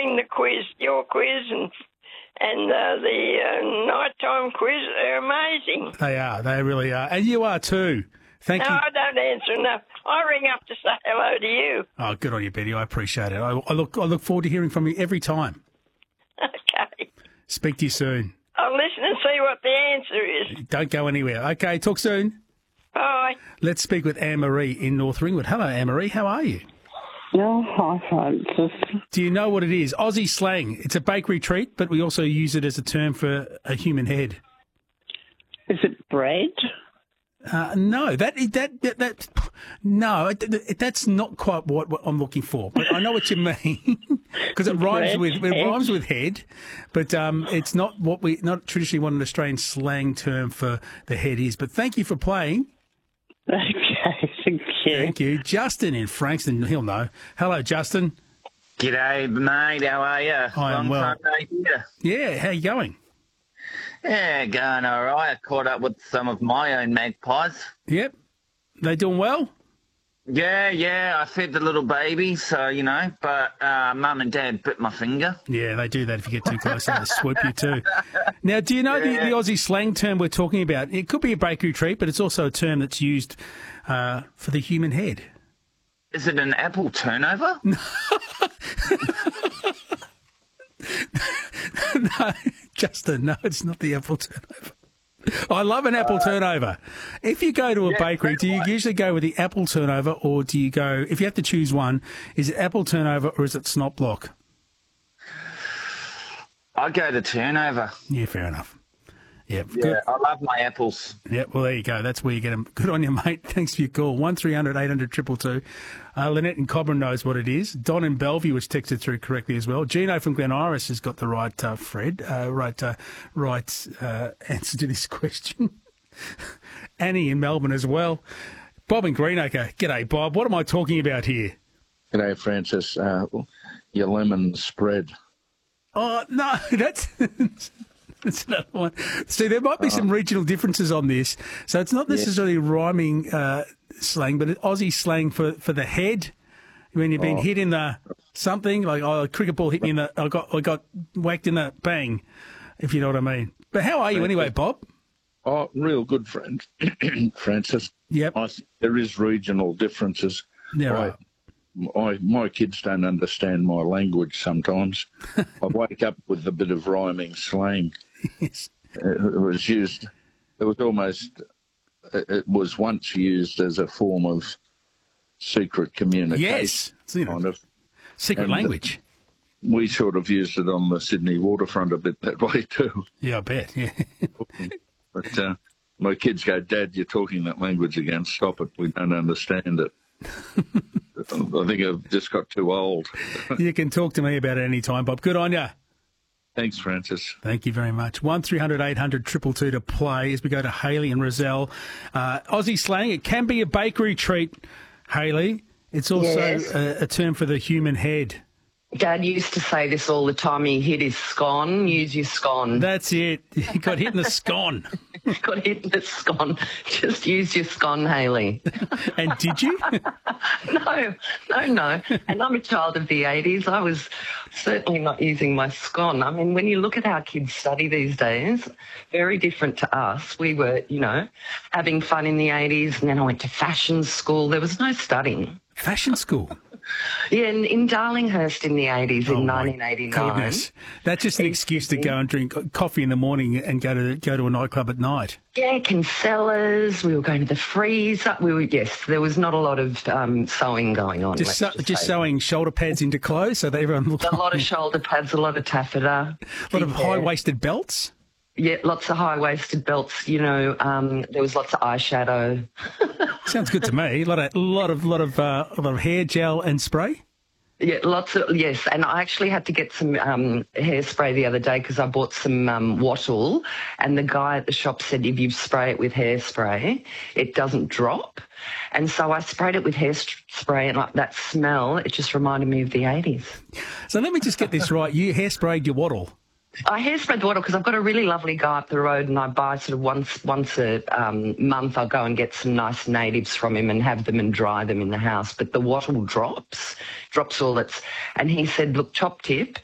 enjoying the quiz, your quiz, and the nighttime quiz. They're amazing. They are. They really are. And you are too. Thank you. No, I don't answer enough. I ring up to say hello to you. Oh, good on you, Betty. I appreciate it. I look forward to hearing from you every time. Okay. Speak to you soon. I'll listen and see what the answer is. Don't go anywhere. Okay, talk soon. Bye. Let's speak with Anne-Marie in North Ringwood. Hello, Anne-Marie. How are you? No, hi, Francis. Do you know what it is? Aussie slang. It's a bakery treat, but we also use it as a term for a human head. Is it bread? No, that's not quite what I'm looking for. But I know what you mean because it rhymes with head, but it's not not traditionally what an Australian slang term for the head is. But thank you for playing. Okay, thank you. Thank you, Justin in Frankston. He'll know. Hello, Justin. G'day, mate. How are you? I am well. Long time no hear. Yeah, how you going? Yeah, going all right. I caught up with some of my own magpies. Yep. They doing well? Yeah. I fed the little baby, so, but Mum and Dad bit my finger. Yeah, they do that if you get too close. They swoop you too. Now, do you know the Aussie slang term we're talking about? It could be a bakery treat, but it's also a term that's used for the human head. Is it an apple turnover? No, Justin, no, it's not the apple turnover. I love an apple turnover. If you go to a bakery, do you usually go with the apple turnover, or do you go, if you have to choose one, is it apple turnover or is it snot block? I go to turnover. Yeah, fair enough. Yeah, I love my apples. Yeah, well, there you go. That's where you get them. Good on you, mate. Thanks for your call. 1300 800 222. Lynette in Cobram knows what it is. Don in Bellevue was texted through correctly as well. Gino from Glen Iris has got the right, right answer to this question. Annie in Melbourne as well. Bob in Greenacre. G'day, Bob. What am I talking about here? G'day, Francis. Your lemon spread. Oh, no, that's... That's another one. See, there might be some regional differences on this. So it's not necessarily rhyming slang, but Aussie slang for the head. When you've been hit in the something, like a cricket ball hit me in the... I got whacked in the bang, if you know what I mean. But how are you anyway, Bob? Oh, real good, friend. Francis. Yep. I think there is regional differences. Yeah, right. My kids don't understand my language sometimes. I wake up with a bit of rhyming slang. Yes. It was once used as a form of secret communication. Yes. Kind of. Secret language. We sort of used it on the Sydney waterfront a bit that way too. Yeah, I bet, yeah. But my kids go, Dad, you're talking that language again. Stop it. We don't understand it. I think I've just got too old. You can talk to me about it any time, Bob. Good on you. Thanks, Francis. Thank you very much. 1300 800 222 to play as we go to Hayley and Rozelle. Aussie slang, it can be a bakery treat, Hayley. It's also a term for the human head. Dad used to say this all the time. He hit his scone. Use your scone. That's it. He got hit in the scone. Got hit in the scone. Just use your scone, Hayley. And did you? No. And I'm a child of the 80s. I was certainly not using my scone. I mean, when you look at how kids study these days, very different to us. We were, having fun in the 80s, and then I went to fashion school. There was no studying. Fashion school? Yeah, in Darlinghurst in the 80s, in 1989. Goodness. That's just an excuse to go and drink coffee in the morning and go to a nightclub at night. Yeah, Kinsellas. We were going to the freezer. There was not a lot of sewing going on. Just sewing shoulder pads into clothes so that everyone looked a lot of shoulder pads, a lot of taffeta. A lot of high-waisted belts? Yeah, lots of high-waisted belts. There was lots of eyeshadow. Sounds good to me. A lot of hair gel and spray. Yeah, yes. And I actually had to get some hairspray the other day because I bought some wattle, and the guy at the shop said if you spray it with hairspray, it doesn't drop. And so I sprayed it with hairspray, and like that smell, it just reminded me of the 80s. So let me just get this right. You hairsprayed your wattle. I hairsprayed the wattle because I've got a really lovely guy up the road, and I buy sort of once a month. I'll go and get some nice natives from him and have them and dry them in the house. But the wattle drops all its... And he said, look, top tip,